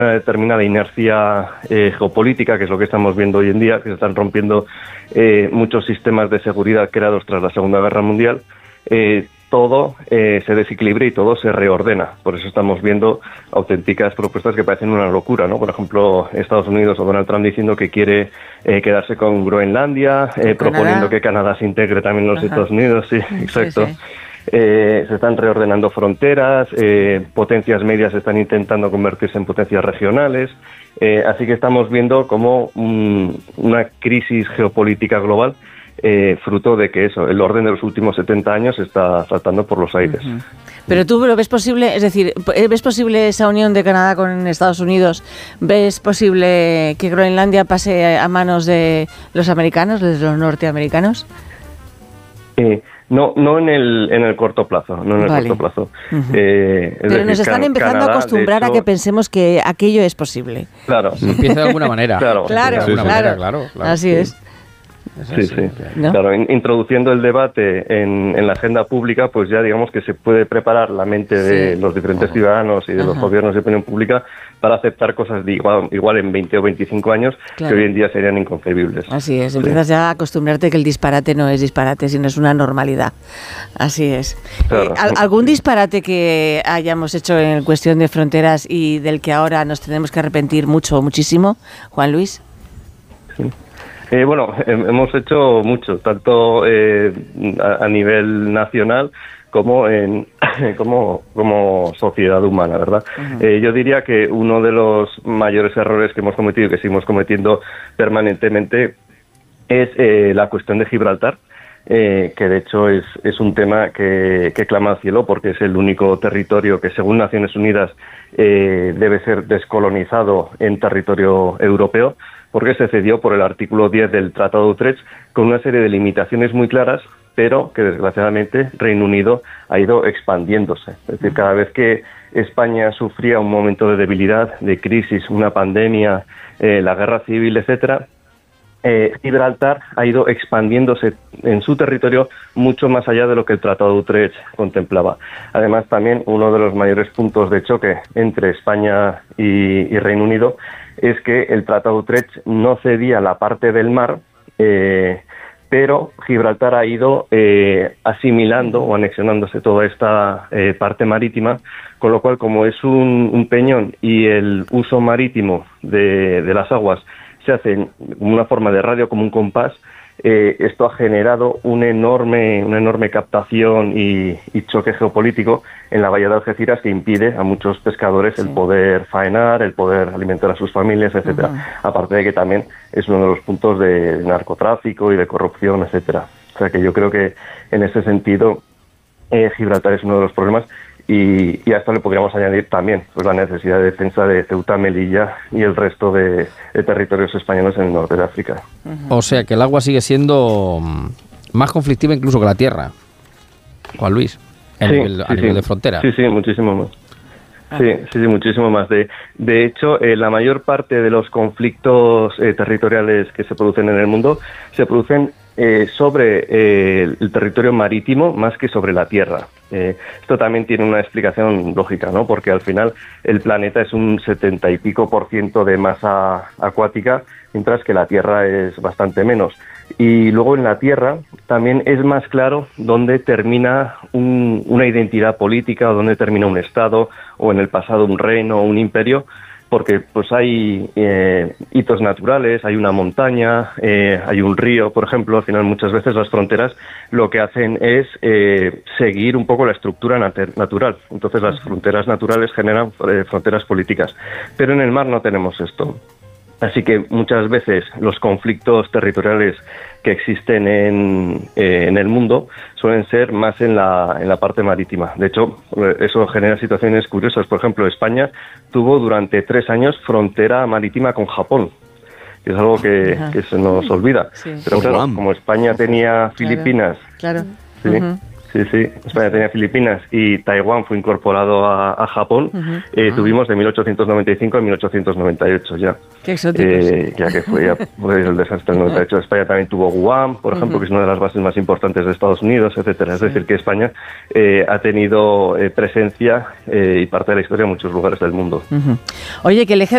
una determinada inercia geopolítica, que es lo que estamos viendo hoy en día, que se están rompiendo muchos sistemas de seguridad creados tras la Segunda Guerra Mundial. Todo se desequilibra y todo se reordena. Por eso estamos viendo auténticas propuestas que parecen una locura, ¿no? Por ejemplo, Estados Unidos o Donald Trump diciendo que quiere quedarse con Groenlandia, proponiendo que Canadá se integre también en los Estados Unidos. Sí, exacto. Sí, sí. Se están reordenando fronteras, potencias medias están intentando convertirse en potencias regionales. Así que estamos viendo como una crisis geopolítica global, fruto de que el orden de los últimos 70 años está saltando por los aires. Uh-huh. Pero tú lo ves posible, es decir, ¿ves posible esa unión de Canadá con Estados Unidos? ¿Ves posible que Groenlandia pase a manos de los americanos, de los norteamericanos? No en el corto plazo, corto plazo. Uh-huh. Pero nos están empezando Canadá, a acostumbrar a que pensemos que aquello es posible. Claro. Empieza de alguna manera. Claro. Así es. Sí. ¿No? Claro, introduciendo el debate en la agenda pública, pues ya digamos que se puede preparar la mente de los diferentes ciudadanos y de los gobiernos de opinión pública para aceptar cosas de igual en 20 o 25 años que hoy en día serían inconcebibles. Así es, empiezas ya a acostumbrarte que el disparate no es disparate, sino es una normalidad. Así es. Claro. ¿Algún disparate que hayamos hecho en cuestión de fronteras y del que ahora nos tenemos que arrepentir muchísimo, Juan Luis? Sí. Bueno, hemos hecho mucho, tanto a nivel nacional como como sociedad humana, ¿verdad? Uh-huh. Yo diría que uno de los mayores errores que hemos cometido y que seguimos cometiendo permanentemente es la cuestión de Gibraltar, que de hecho es un tema que clama al cielo, porque es el único territorio que, según Naciones Unidas, debe ser descolonizado en territorio europeo, porque se cedió por el artículo 10 del Tratado de Utrecht con una serie de limitaciones muy claras, pero que desgraciadamente Reino Unido ha ido expandiéndose. Es decir, cada vez que España sufría un momento de debilidad, de crisis, una pandemia, la guerra civil, etcétera, Gibraltar ha ido expandiéndose en su territorio mucho más allá de lo que el Tratado de Utrecht contemplaba. Además, también uno de los mayores puntos de choque entre España y Reino Unido es que el Tratado de Utrecht no cedía la parte del mar, pero Gibraltar ha ido asimilando o anexionándose toda esta parte marítima, con lo cual, como es un peñón y el uso marítimo de las aguas se hace en una forma de radio, como un compás, esto ha generado una enorme captación y choque geopolítico en la bahía de Algeciras, que impide a muchos pescadores el poder faenar, el poder alimentar a sus familias, etcétera. Uh-huh. Aparte de que también es uno de los puntos de narcotráfico y de corrupción, etcétera. O sea que yo creo que en ese sentido Gibraltar es uno de los problemas. Y a esto le podríamos añadir también pues la necesidad de defensa de Ceuta, Melilla y el resto de territorios españoles en el norte de África. Uh-huh. O sea que el agua sigue siendo más conflictiva incluso que la tierra, Juan Luis, a nivel de frontera. Sí, muchísimo más. Sí, muchísimo más. De hecho, la mayor parte de los conflictos territoriales que se producen en el mundo se producen sobre el territorio marítimo más que sobre la tierra. Esto también tiene una explicación lógica, ¿no? Porque al final el planeta es un 70 y pico % de masa acuática, mientras que la Tierra es bastante menos. Y luego en la Tierra también es más claro dónde termina una identidad política, o dónde termina un Estado, o en el pasado un reino o un imperio, porque pues hay hitos naturales, hay una montaña, hay un río, por ejemplo. Al final muchas veces las fronteras lo que hacen es seguir un poco la estructura natural. Entonces las fronteras naturales generan fronteras políticas, pero en el mar no tenemos esto. Así que muchas veces los conflictos territoriales que existen en el mundo suelen ser más en la parte marítima. De hecho, eso genera situaciones curiosas. Por ejemplo, España tuvo durante 3 años frontera marítima con Japón, que es algo que se nos olvida. Sí. Pero claro, como España tenía Filipinas... Claro. Sí, Sí, España tenía Filipinas y Taiwán fue incorporado a Japón. Tuvimos de 1895 a 1898 ya. Qué exótico. Ya que fue el desastre del 98. España también tuvo Guam, por ejemplo, que es una de las bases más importantes de Estados Unidos, etcétera. Es decir, que España ha tenido presencia y parte de la historia en muchos lugares del mundo. Oye, que el eje